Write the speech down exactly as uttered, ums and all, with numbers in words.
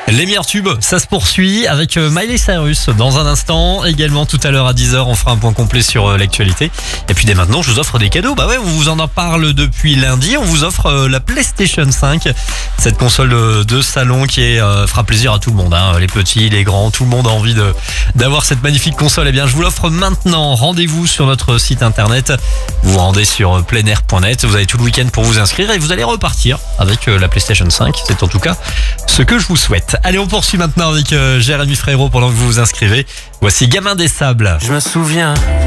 Les meilleurs tubes, ça se poursuit avec Miley Cyrus dans un instant. Également tout à l'heure à dix heures, on fera un point complet sur l'actualité. Et puis dès maintenant, je vous offre des cadeaux. Bah ouais, on vous en parle depuis lundi. On vous offre la PlayStation cinq. Cette console de salon qui est, euh, fera plaisir à tout le monde. Hein. Les petits, les grands, tout le monde a envie de, d'avoir cette magnifique console. Eh bien, je vous l'offre maintenant. Rendez-vous sur notre site internet. Vous vous rendez sur pleinair point net. Vous avez tout le week-end pour vous inscrire et vous allez repartir avec la PlayStation cinq. C'est en tout cas ce que je vous souhaite. Allez, on poursuit maintenant avec euh, Jérémy Frérot pendant que vous vous inscrivez. Voici Gamin des Sables. Je me souviens